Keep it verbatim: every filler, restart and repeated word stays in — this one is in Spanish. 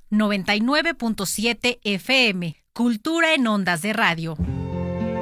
noventa y nueve punto siete F M. Cultura en ondas de radio.